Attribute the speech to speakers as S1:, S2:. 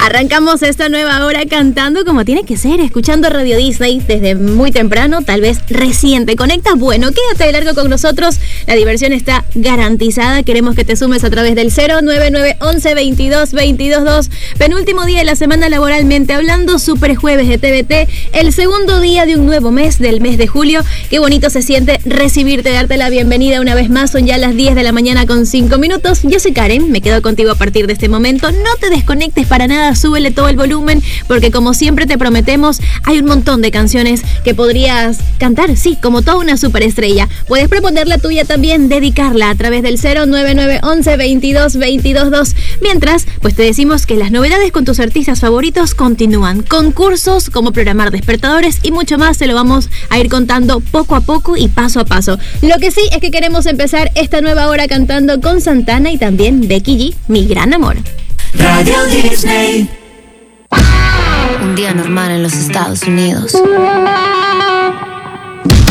S1: Arrancamos esta nueva hora cantando como tiene que ser, escuchando Radio Disney desde muy temprano, tal vez recién te conectas. Bueno, quédate de largo con nosotros, la diversión está garantizada. Queremos que te sumes a través del 099 11 22 22 2. Penúltimo día de la semana laboralmente hablando, super jueves de TVT, el segundo día de un nuevo mes, del mes de julio. Qué bonito se siente recibirte, darte la bienvenida una vez más. Son ya las 10 de la mañana con 5 minutos. Yo soy Karen, me quedo contigo a partir de este momento. No te desconectes para nada, súbele todo el volumen, porque como siempre te prometemos, hay un montón de canciones que podrías cantar, sí, como toda una superestrella. Puedes proponer la tuya también, dedicarla a través del 099 11 22 22 2. Mientras, pues te decimos que las novedades con tus artistas favoritos continúan. Concursos, cómo programar despertadores y mucho más, se lo vamos a ir contando poco a poco y paso a paso. Lo que sí es que queremos empezar esta nueva hora cantando con Santana y también Becky G, Mi Gran Amor.
S2: Radio Disney. Un día normal en los Estados Unidos.